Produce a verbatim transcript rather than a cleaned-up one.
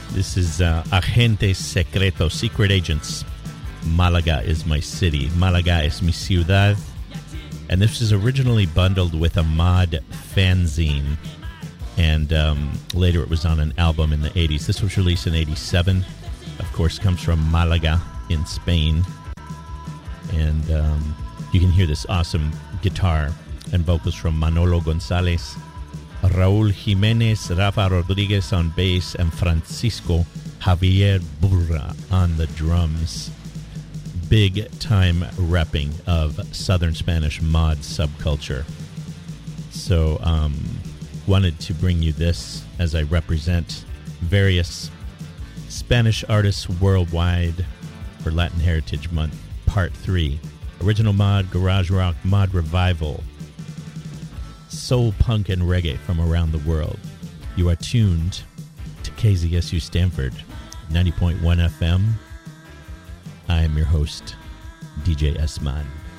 This is uh, Agentes Secretos, Secret Agents. Malaga is my city. Malaga es mi ciudad. And this was originally bundled with a mod fanzine. And um, later it was on an album in the eighties. This was released in eighty-seven. Of course, comes from Malaga in Spain. And um, you can hear this awesome guitar and vocals from Manolo Gonzalez, Raúl Jiménez, Rafa Rodriguez on bass, and Francisco Javier Burra on the drums. Big time repping of Southern Spanish mod subculture. So, um, wanted to bring you this as I represent various Spanish artists worldwide for Latin Heritage Month, Part three. Original mod, garage rock, mod revival, soul, punk, and reggae from around the world. You are tuned to K Z S U Stanford, ninety point one F M. I am your host, D J S-Man.